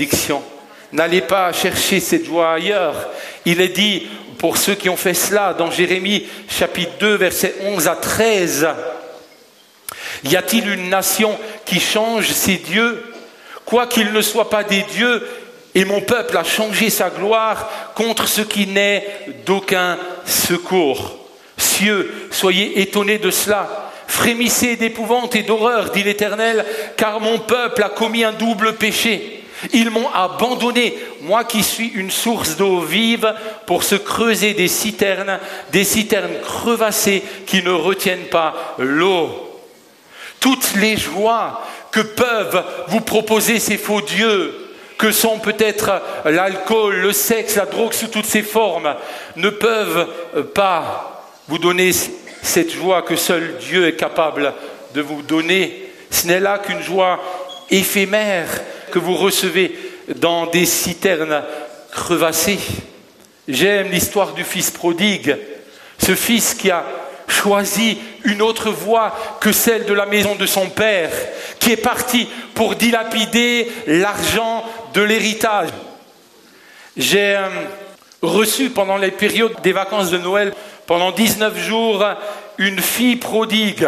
bénédiction. N'allez pas chercher cette joie ailleurs. Il est dit, pour ceux qui ont fait cela, dans Jérémie chapitre 2, versets 11 à 13, « Y a-t-il une nation qui change ses dieux ? Quoiqu'il ne soit pas des dieux, et mon peuple a changé sa gloire contre ce qui n'est d'aucun secours. Cieux, soyez étonnés de cela. Frémissez d'épouvante et d'horreur, dit l'Éternel, car mon peuple a commis un double péché. Ils m'ont abandonné, moi qui suis une source d'eau vive, pour se creuser des citernes crevassées qui ne retiennent pas l'eau. Toutes les joies que peuvent vous proposer ces faux dieux, que sont peut-être l'alcool, le sexe, la drogue sous toutes ses formes, ne peuvent pas vous donner cette joie que seul Dieu est capable de vous donner. Ce n'est là qu'une joie éphémère que vous recevez dans des citernes crevassées. J'aime l'histoire du fils prodigue, ce fils qui a choisi une autre voie que celle de la maison de son père, qui est parti pour dilapider l'argent de l'héritage. J'ai reçu pendant les périodes des vacances de Noël, pendant 19 jours, une fille prodigue.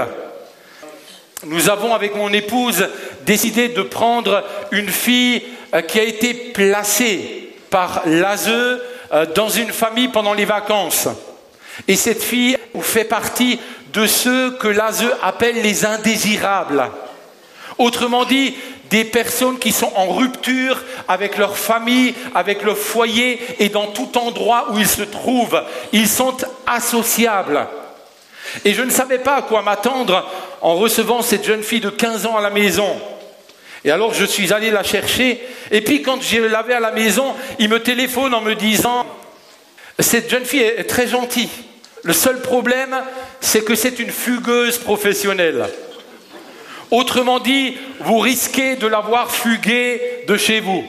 Nous avons avec mon épouse décidé de prendre une fille qui a été placée par l'ASE dans une famille pendant les vacances. Et cette fille fait partie de ceux que l'ASE appelle les indésirables. Autrement dit, des personnes qui sont en rupture avec leur famille, avec leur foyer et dans tout endroit où ils se trouvent. Ils sont associables. Et je ne savais pas à quoi m'attendre en recevant cette jeune fille de 15 ans à la maison. Et alors je suis allé la chercher. Et puis quand je l'avais à la maison, il me téléphone en me disant « Cette jeune fille est très gentille. Le seul problème, c'est que c'est une fugueuse professionnelle. » Autrement dit, vous risquez de l'avoir fuguée de chez vous.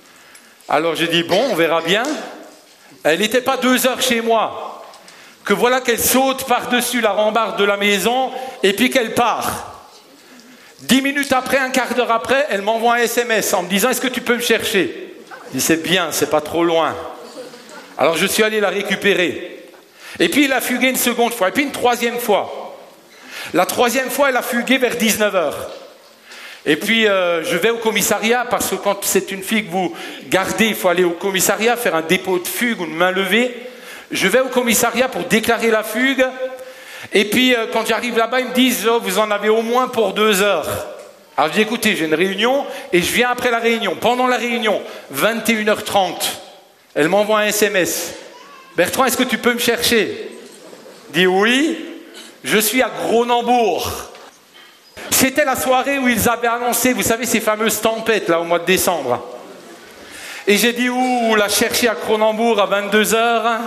Alors j'ai dit, bon, on verra bien. Elle n'était pas 2 heures chez moi. Que voilà qu'elle saute par-dessus la rambarde de la maison et puis qu'elle part. 10 minutes après, un quart d'heure après, elle m'envoie un SMS en me disant, est-ce que tu peux me chercher ? Je dis, c'est bien, c'est pas trop loin. Alors je suis allé la récupérer. Et puis il a fugué une seconde fois, et puis une troisième fois. La troisième fois, elle a fugué vers 19h. Et puis, je vais au commissariat, parce que quand c'est une fille que vous gardez, il faut aller au commissariat, faire un dépôt de fugue ou une main levée. Je vais au commissariat pour déclarer la fugue. Et puis, quand j'arrive là-bas, ils me disent, oh, vous en avez au moins pour 2 heures. Alors, je dis, écoutez, j'ai une réunion, et je viens après la réunion. Pendant la réunion, 21h30, elle m'envoie un SMS. Bertrand, est-ce que tu peux me chercher ? Je dis oui. Je suis à Cronenbourg. C'était la soirée où ils avaient annoncé, vous savez, ces fameuses tempêtes, là, au mois de décembre. Et j'ai dit, la chercher à Cronenbourg à 22h.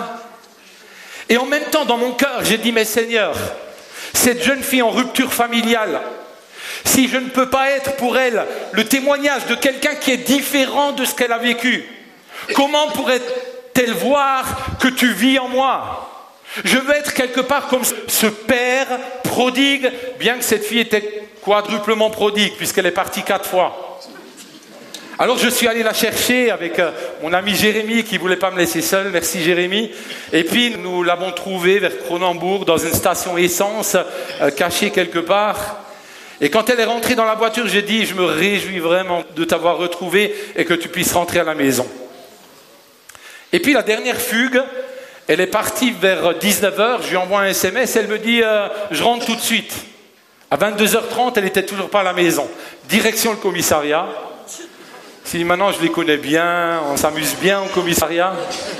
Et en même temps, dans mon cœur, j'ai dit, mais Seigneur, cette jeune fille en rupture familiale, si je ne peux pas être pour elle le témoignage de quelqu'un qui est différent de ce qu'elle a vécu, comment pourrait-elle voir que tu vis en moi ? Je veux être quelque part comme ce père prodigue, bien que cette fille était quadruplement prodigue, puisqu'elle est partie 4 fois. Alors je suis allé la chercher avec mon ami Jérémy, qui ne voulait pas me laisser seul, merci Jérémy. Et puis nous l'avons trouvée vers Cronenbourg, dans une station essence, cachée quelque part. Et quand elle est rentrée dans la voiture, j'ai dit, je me réjouis vraiment de t'avoir retrouvée et que tu puisses rentrer à la maison. Et puis la dernière fugue, elle est partie vers 19h, je lui envoie un SMS, elle me dit je rentre tout de suite. À 22h30, elle n'était toujours pas à la maison. Direction le commissariat. Si maintenant je les connais bien, on s'amuse bien au commissariat.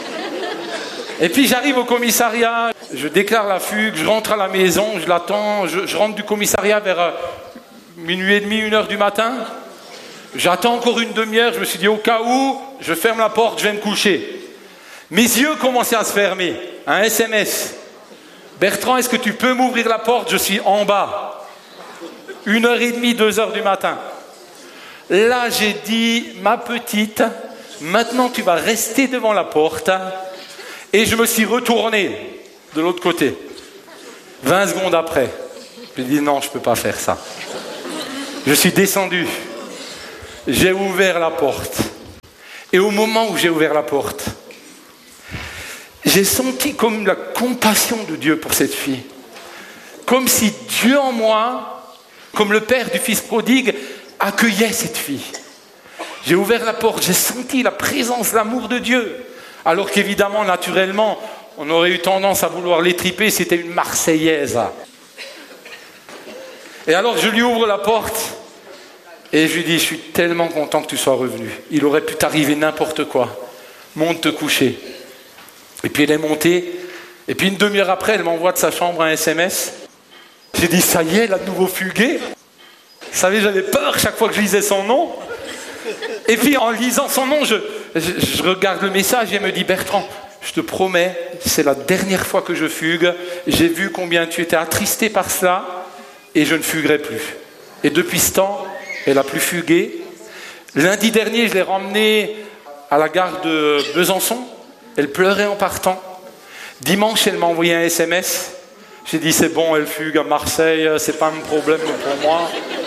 Et puis j'arrive au commissariat, je déclare la fugue, je rentre à la maison, je l'attends, je rentre du commissariat vers minuit et demi, 1h du matin. J'attends encore une demi-heure, je me suis dit au cas où, je ferme la porte, je vais me coucher. Mes yeux commençaient à se fermer. Un SMS. Bertrand, est-ce que tu peux m'ouvrir la porte ? Je suis en bas. 1h30, 2h du matin. Là, j'ai dit, ma petite, maintenant tu vas rester devant la porte. Et je me suis retourné de l'autre côté. 20 secondes après. J'ai dit, non, je ne peux pas faire ça. Je suis descendu. J'ai ouvert la porte. Et au moment où j'ai ouvert la porte, j'ai senti comme la compassion de Dieu pour cette fille. Comme si Dieu en moi, comme le père du fils prodigue, accueillait cette fille. J'ai ouvert la porte, j'ai senti la présence, l'amour de Dieu. Alors qu'évidemment, naturellement, on aurait eu tendance à vouloir l'étriper, c'était une Marseillaise. Et alors je lui ouvre la porte et je lui dis, je suis tellement content que tu sois revenu. Il aurait pu t'arriver n'importe quoi. Monte te coucher. Et puis elle est montée. Et puis une demi-heure après, elle m'envoie de sa chambre un SMS. J'ai dit, ça y est, elle a de nouveau fugué. Vous savez, j'avais peur chaque fois que je lisais son nom. Et puis en lisant son nom, je regarde le message et elle me dit, Bertrand, je te promets, c'est la dernière fois que je fugue. J'ai vu combien tu étais attristé par cela et je ne fuguerai plus. Et depuis ce temps, elle n'a plus fugué. Lundi dernier, je l'ai ramenée à la gare de Besançon. Elle pleurait en partant. Dimanche, elle m'a envoyé un SMS. J'ai dit, c'est bon, elle fugue à Marseille, c'est pas un problème pour moi.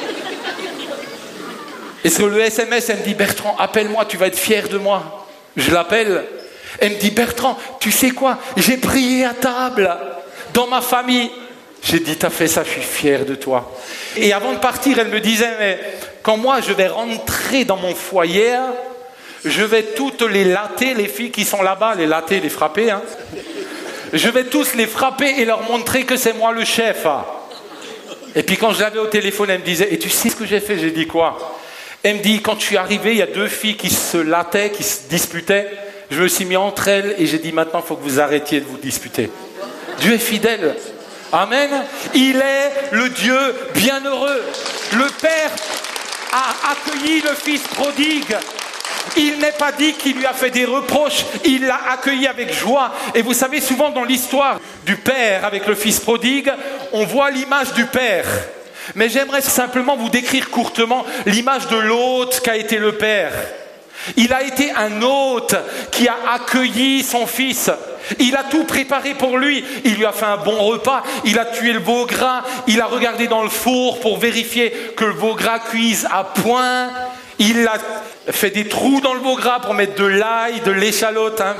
Et sur le SMS, elle me dit, Bertrand, appelle-moi, tu vas être fier de moi. Je l'appelle. Elle me dit, Bertrand, tu sais quoi? J'ai prié à table dans ma famille. J'ai dit, t'as fait ça, je suis fier de toi. Et avant de partir, elle me disait, mais quand moi je vais rentrer dans mon foyer, je vais toutes les latter, les filles qui sont là-bas, les latter, les frapper, hein. Je vais tous les frapper et leur montrer que c'est moi le chef. Et puis quand je l'avais au téléphone, elle me disait, et tu sais ce que j'ai fait? J'ai dit quoi? Elle me dit, quand je suis arrivé, il y a 2 filles qui se lattaient, qui se disputaient. Je me suis mis entre elles et j'ai dit, maintenant, il faut que vous arrêtiez de vous disputer. Dieu est fidèle. Amen. Il est le Dieu bienheureux. Le Père a accueilli le Fils prodigue. Il n'est pas dit qu'il lui a fait des reproches. Il l'a accueilli avec joie. Et vous savez, souvent dans l'histoire du Père avec le Fils prodigue, on voit l'image du Père. Mais j'aimerais simplement vous décrire courtement l'image de l'hôte qu'a été le Père. Il a été un hôte qui a accueilli son fils. Il a tout préparé pour lui. Il lui a fait un bon repas. Il a tué le veau gras. Il a regardé dans le four pour vérifier que le veau gras cuise à point. Il a fait des trous dans le veau gras pour mettre de l'ail, de l'échalote. Hein.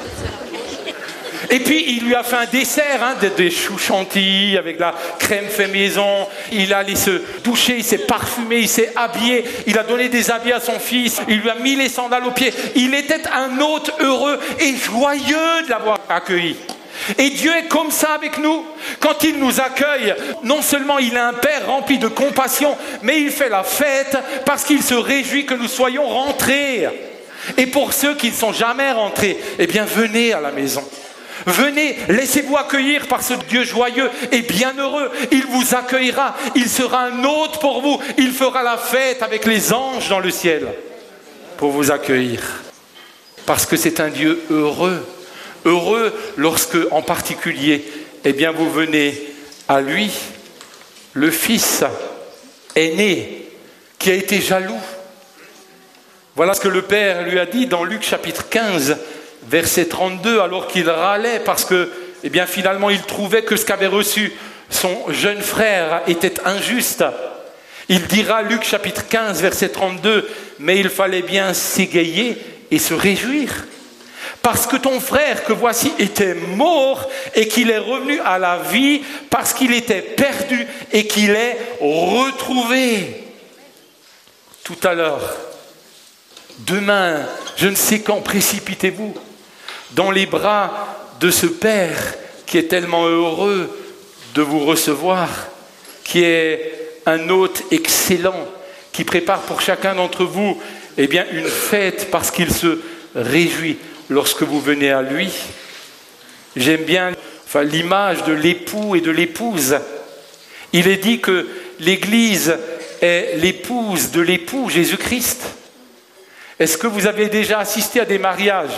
Et puis, il lui a fait un dessert, hein, des choux chantilly avec la crème fait maison. Il est allé se doucher, il s'est parfumé, il s'est habillé. Il a donné des habits à son fils. Il lui a mis les sandales aux pieds. Il était un hôte heureux et joyeux de l'avoir accueilli. Et Dieu est comme ça avec nous. Quand il nous accueille, non seulement il a un Père rempli de compassion, mais il fait la fête parce qu'il se réjouit que nous soyons rentrés. Et pour ceux qui ne sont jamais rentrés, eh bien venez à la maison. Venez, laissez-vous accueillir par ce Dieu joyeux et bienheureux. Il vous accueillera, il sera un hôte pour vous. Il fera la fête avec les anges dans le ciel pour vous accueillir. Parce que c'est un Dieu heureux. Heureux lorsque, en particulier, eh bien vous venez à lui, le Fils aîné, qui a été jaloux. Voilà ce que le Père lui a dit dans Luc chapitre 15, verset 32, alors qu'il râlait parce que, eh bien, finalement, il trouvait que ce qu'avait reçu son jeune frère était injuste. Il dira, Luc chapitre 15, verset 32, mais il fallait bien s'égayer et se réjouir. Parce que ton frère que voici était mort et qu'il est revenu à la vie, parce qu'il était perdu et qu'il est retrouvé. Tout à l'heure, demain, je ne sais quand, précipitez-vous dans les bras de ce Père qui est tellement heureux de vous recevoir, qui est un hôte excellent, qui prépare pour chacun d'entre vous eh bien, une fête parce qu'il se réjouit lorsque vous venez à lui. J'aime bien l'image de l'époux et de l'épouse. Il est dit que l'Église est l'épouse de l'époux Jésus-Christ. Est-ce que vous avez déjà assisté à des mariages?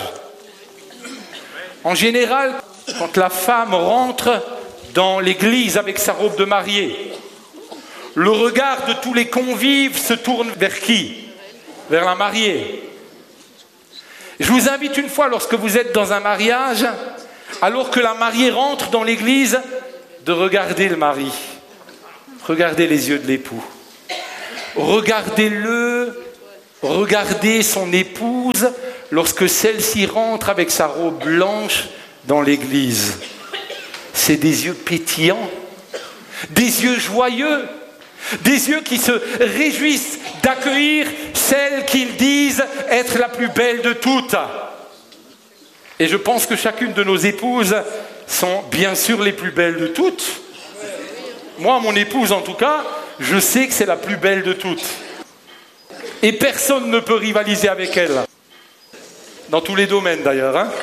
En général, quand la femme rentre dans l'église avec sa robe de mariée, le regard de tous les convives se tourne vers qui? Vers la mariée. Je vous invite une fois, lorsque vous êtes dans un mariage, alors que la mariée rentre dans l'église, de regarder le mari. Regardez les yeux de l'époux. Regardez-le regarder son épouse lorsque celle-ci rentre avec sa robe blanche dans l'église. C'est des yeux pétillants, des yeux joyeux, des yeux qui se réjouissent d'accueillir celle qu'ils disent être la plus belle de toutes. Et je pense que chacune de nos épouses sont bien sûr les plus belles de toutes. Moi, mon épouse en tout cas, je sais que c'est la plus belle de toutes. Et personne ne peut rivaliser avec elle. Dans tous les domaines d'ailleurs. Hein.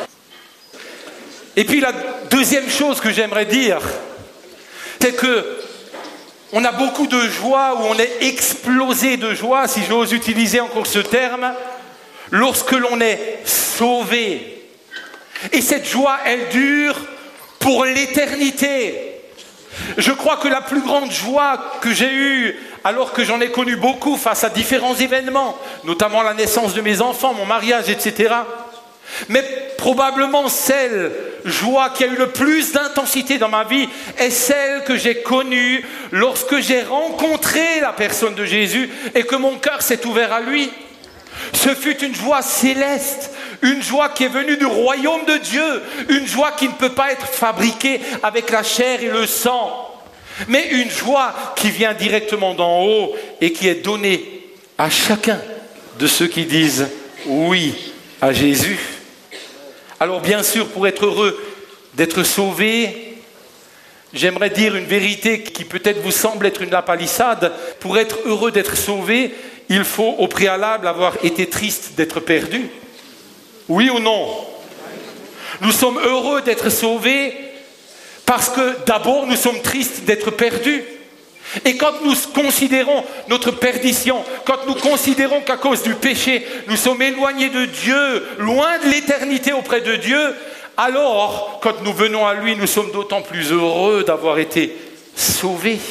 Et puis la deuxième chose que j'aimerais dire, c'est que on a beaucoup de joie, ou on est explosé de joie, si j'ose utiliser encore ce terme, lorsque l'on est sauvé. Et cette joie, elle dure pour l'éternité. Je crois que la plus grande joie que j'ai eue, alors que j'en ai connu beaucoup face à différents événements, notamment la naissance de mes enfants, mon mariage, etc., mais probablement celle joie qui a eu le plus d'intensité dans ma vie est celle que j'ai connue lorsque j'ai rencontré la personne de Jésus et que mon cœur s'est ouvert à lui. Ce fut une joie céleste, une joie qui est venue du royaume de Dieu, une joie qui ne peut pas être fabriquée avec la chair et le sang, mais une joie qui vient directement d'en haut et qui est donnée à chacun de ceux qui disent oui à Jésus. Alors bien sûr, pour être heureux d'être sauvé, j'aimerais dire une vérité qui peut-être vous semble être une lapalissade. Pour être heureux d'être sauvé, il faut au préalable avoir été triste d'être perdu. Oui ou non? Nous sommes heureux d'être sauvés parce que d'abord nous sommes tristes d'être perdus. Et quand nous considérons notre perdition, quand nous considérons qu'à cause du péché, nous sommes éloignés de Dieu, loin de l'éternité auprès de Dieu, alors, quand nous venons à lui, nous sommes d'autant plus heureux d'avoir été sauvés.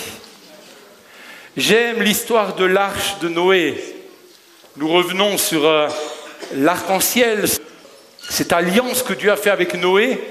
J'aime l'histoire de l'arche de Noé. Nous revenons sur l'arc-en-ciel, cette alliance que Dieu a fait avec Noé.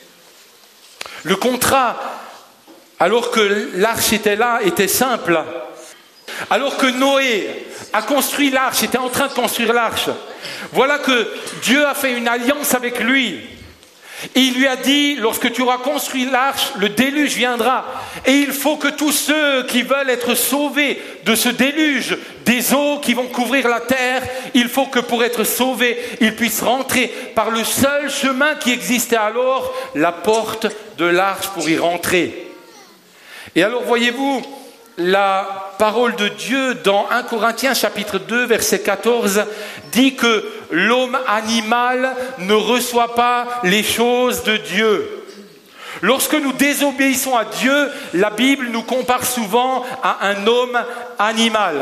Le contrat, alors que l'arche était là, était simple. Alors que Noé a construit l'arche, était en train de construire l'arche, voilà que Dieu a fait une alliance avec lui. Et il lui a dit, lorsque tu auras construit l'arche, le déluge viendra. Et il faut que tous ceux qui veulent être sauvés de ce déluge, des eaux qui vont couvrir la terre, il faut que pour être sauvés, ils puissent rentrer par le seul chemin qui existait alors, la porte de l'arche pour y rentrer. Et alors voyez-vous, la parole de Dieu dans 1 Corinthiens chapitre 2 verset 14 dit que l'homme animal ne reçoit pas les choses de Dieu. Lorsque nous désobéissons à Dieu, la Bible nous compare souvent à un homme animal.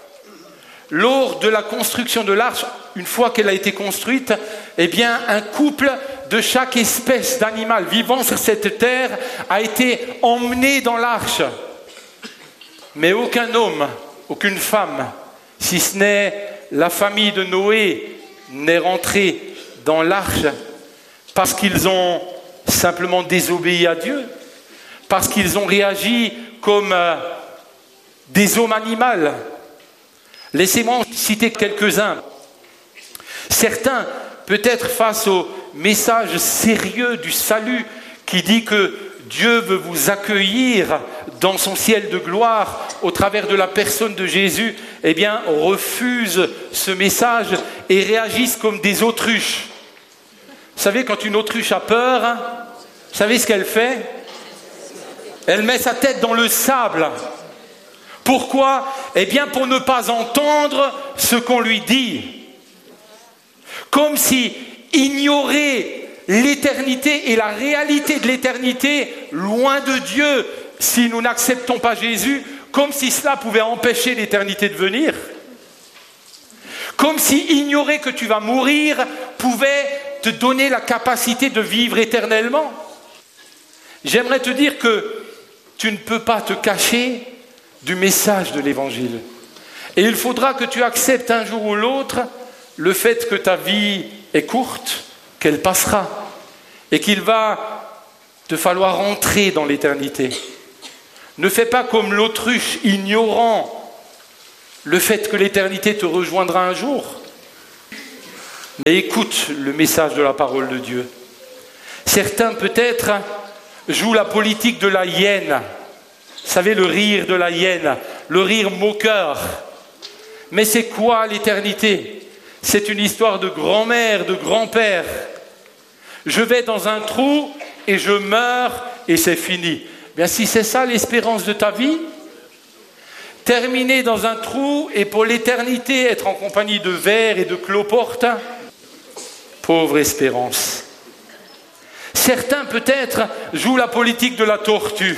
Lors de la construction de l'arche, une fois qu'elle a été construite, eh bien, un couple de chaque espèce d'animal vivant sur cette terre a été emmené dans l'arche. Mais aucun homme, aucune femme, si ce n'est la famille de Noé, n'est rentré dans l'arche parce qu'ils ont simplement désobéi à Dieu, parce qu'ils ont réagi comme des hommes animaux. Laissez-moi en citer quelques-uns. Certains, peut-être face au message sérieux du salut qui dit que Dieu veut vous accueillir dans son ciel de gloire au travers de la personne de Jésus, eh bien, refusent ce message et réagissent comme des autruches. Vous savez, quand une autruche a peur, vous savez ce qu'elle fait? Elle met sa tête dans le sable. Pourquoi? Eh bien, pour ne pas entendre ce qu'on lui dit. Comme si ignorer l'éternité et la réalité de l'éternité loin de Dieu, si nous n'acceptons pas Jésus, comme si cela pouvait empêcher l'éternité de venir. Comme si ignorer que tu vas mourir pouvait te donner la capacité de vivre éternellement. J'aimerais te dire que tu ne peux pas te cacher du message de l'Évangile. Et il faudra que tu acceptes un jour ou l'autre le fait que ta vie est courte, qu'elle passera, et qu'il va te falloir rentrer dans l'éternité. Ne fais pas comme l'autruche ignorant Le fait que l'éternité te rejoindra un jour. Mais écoute le message de la parole de Dieu. Certains peut-être jouent la politique de la hyène. Vous savez, le rire de la hyène, le rire moqueur. Mais c'est quoi l'éternité? C'est une histoire de grand-mère, de grand-père. Je vais dans un trou et je meurs et c'est fini. Bien, si c'est ça l'espérance de ta vie, terminer dans un trou et pour l'éternité être en compagnie de vers et de cloportes, pauvre espérance. Certains peut-être jouent la politique de la tortue.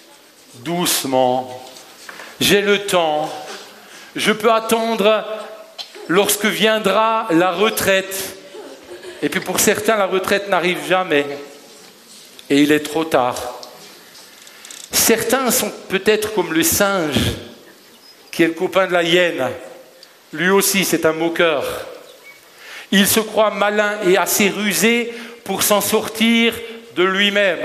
Doucement, j'ai le temps, je peux attendre lorsque viendra la retraite. Et puis pour certains, la retraite n'arrive jamais. Et il est trop tard. Certains sont peut-être comme le singe, qui est le copain de la hyène. Lui aussi, c'est un moqueur. Il se croit malin et assez rusé pour s'en sortir de lui-même.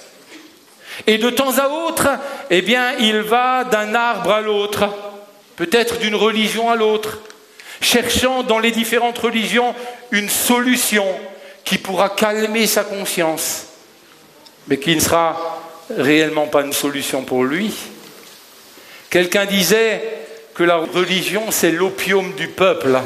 Et de temps à autre, eh bien, il va d'un arbre à l'autre, peut-être d'une religion à l'autre, cherchant dans les différentes religions une solution qui pourra calmer sa conscience, mais qui ne sera réellement pas une solution pour lui. Quelqu'un disait que la religion, c'est l'opium du peuple.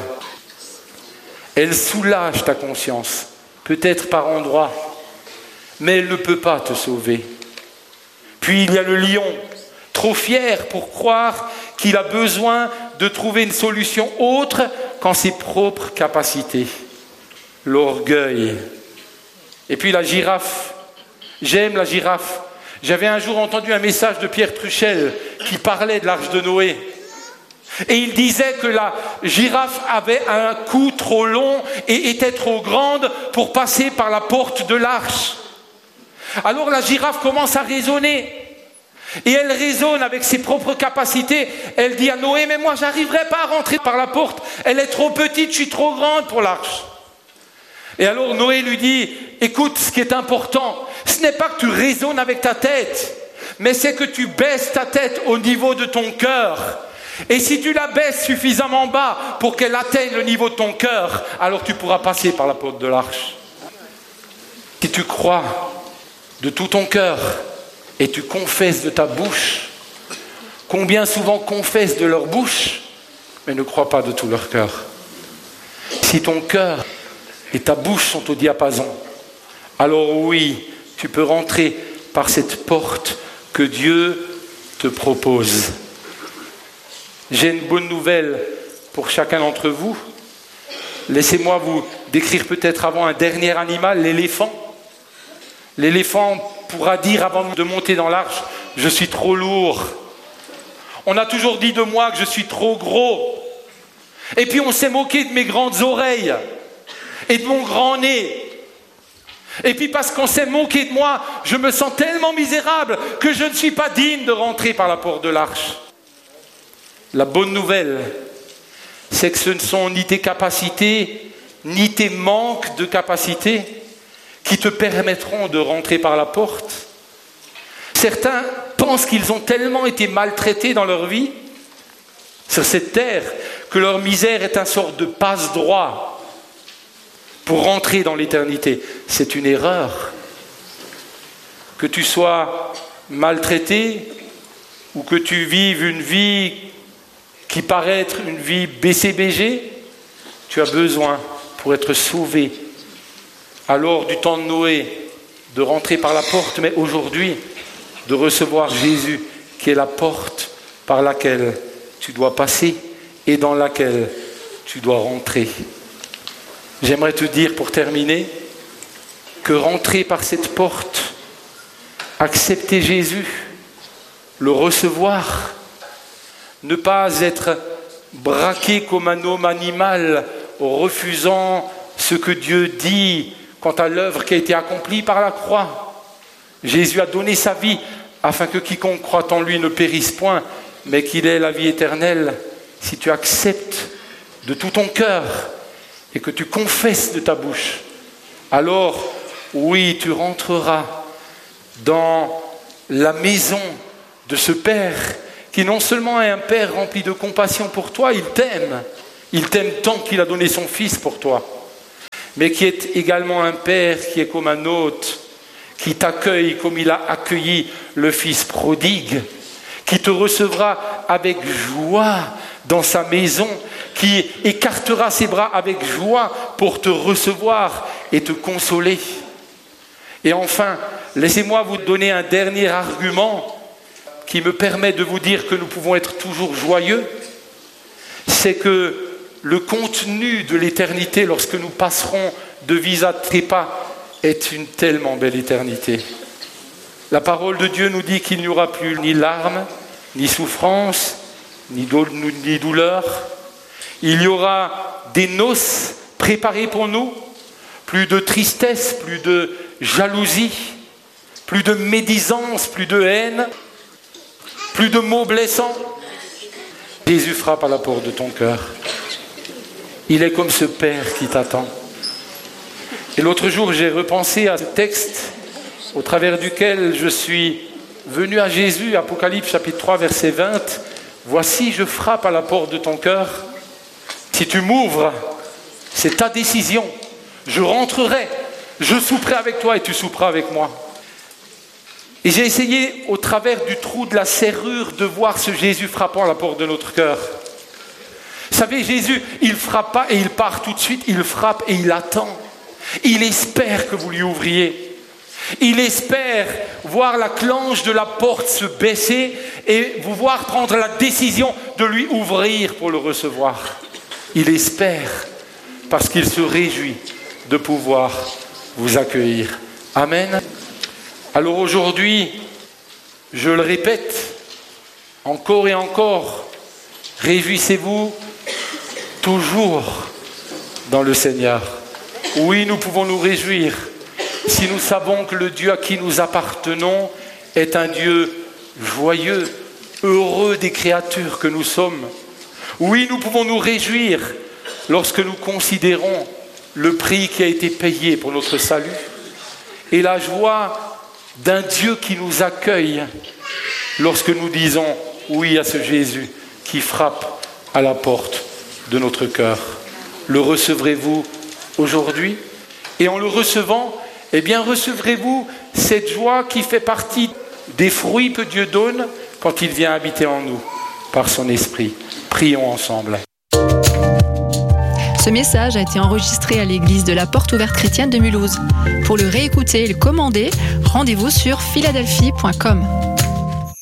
Elle soulage ta conscience, peut-être par endroits, mais elle ne peut pas te sauver. Puis il y a le lion, trop fier pour croire qu'il a besoin de trouver une solution autre qu'en ses propres capacités. L'orgueil. Et puis la girafe. J'aime la girafe. J'avais un jour entendu un message de Pierre Truchel qui parlait de l'arche de Noé. Et il disait que la girafe avait un cou trop long et était trop grande pour passer par la porte de l'arche. Alors la girafe commence à raisonner. Et elle raisonne avec ses propres capacités. Elle dit à Noé, mais moi j'arriverai pas à rentrer par la porte. Elle est trop petite, je suis trop grande pour l'arche. Et alors Noé lui dit, écoute, ce qui est important, ce n'est pas que tu raisonnes avec ta tête, mais c'est que tu baisses ta tête au niveau de ton cœur. Et si tu la baisses suffisamment bas pour qu'elle atteigne le niveau de ton cœur, alors tu pourras passer par la porte de l'arche. Si tu crois de tout ton cœur et tu confesses de ta bouche, combien souvent confessent de leur bouche, mais ne croient pas de tout leur cœur. Si ton cœur et ta bouche sont au diapason, alors oui, tu peux rentrer par cette porte que Dieu te propose. J'ai une bonne nouvelle pour chacun d'entre vous. Laissez-moi vous décrire peut-être avant un dernier animal, l'éléphant. L'éléphant pourra dire avant de monter dans l'arche, je suis trop lourd. On a toujours dit de moi que je suis trop gros. Et puis on s'est moqué de mes grandes oreilles et de mon grand nez. Et puis parce qu'on s'est moqué de moi, je me sens tellement misérable que je ne suis pas digne de rentrer par la porte de l'arche. La bonne nouvelle, c'est que ce ne sont ni tes capacités, ni tes manques de capacités qui te permettront de rentrer par la porte. Certains pensent qu'ils ont tellement été maltraités dans leur vie, sur cette terre, que leur misère est une sorte de passe-droit pour rentrer dans l'éternité. C'est une erreur. Que tu sois maltraité ou que tu vives une vie qui paraît être une vie BCBG, tu as besoin, pour être sauvé, alors du temps de Noé, de rentrer par la porte, mais aujourd'hui, de recevoir Jésus, qui est la porte par laquelle tu dois passer et dans laquelle tu dois rentrer. J'aimerais te dire, pour terminer, que rentrer par cette porte, accepter Jésus, le recevoir, ne pas être braqué comme un homme animal, refusant ce que Dieu dit quant à l'œuvre qui a été accomplie par la croix. Jésus a donné sa vie afin que quiconque croit en lui ne périsse point, mais qu'il ait la vie éternelle. Si tu acceptes de tout ton cœur et que tu confesses de ta bouche, alors oui, tu rentreras dans la maison de ce Père qui non seulement est un Père rempli de compassion pour toi, il t'aime tant qu'il a donné son Fils pour toi, mais qui est également un Père qui est comme un hôte, qui t'accueille comme il a accueilli le Fils prodigue, qui te recevra avec joie dans sa maison, qui écartera ses bras avec joie pour te recevoir et te consoler. Et enfin, laissez-moi vous donner un dernier argument qui me permet de vous dire que nous pouvons être toujours joyeux. C'est que le contenu de l'éternité, lorsque nous passerons de Visa Trépas, est une tellement belle éternité. La parole de Dieu nous dit qu'il n'y aura plus ni larmes, ni souffrance, ni douleur. Il y aura des noces préparées pour nous, plus de tristesse, plus de jalousie, plus de médisance, plus de haine, plus de mots blessants. Jésus frappe à la porte de ton cœur. Il est comme ce Père qui t'attend. Et l'autre jour, j'ai repensé à ce texte au travers duquel je suis venu à Jésus, Apocalypse chapitre 3, verset 20. « Voici, je frappe à la porte de ton cœur. Si tu m'ouvres, c'est ta décision. Je rentrerai, je souperai avec toi et tu souperas avec moi. » Et j'ai essayé, au travers du trou de la serrure, de voir ce Jésus frappant à la porte de notre cœur. Vous savez, Jésus, il ne frappe pas et il part tout de suite, il frappe et il attend. Il espère que vous lui ouvriez. Il espère voir la clenche de la porte se baisser et vous voir prendre la décision de lui ouvrir pour le recevoir. Il espère parce qu'il se réjouit de pouvoir vous accueillir. Amen. Alors aujourd'hui, je le répète, encore et encore, réjouissez-vous toujours dans le Seigneur. Oui, nous pouvons nous réjouir si nous savons que le Dieu à qui nous appartenons est un Dieu joyeux, heureux des créatures que nous sommes. Oui, nous pouvons nous réjouir lorsque nous considérons le prix qui a été payé pour notre salut et la joie d'un Dieu qui nous accueille lorsque nous disons oui à ce Jésus qui frappe à la porte de notre cœur. Le recevrez-vous aujourd'hui? Et en le recevant, eh bien recevrez-vous cette joie qui fait partie des fruits que Dieu donne quand il vient habiter en nous par son esprit. Prions ensemble. Ce message a été enregistré à l'église de la Porte Ouverte Chrétienne de Mulhouse. Pour le réécouter et le commander, rendez-vous sur philadelphie.com.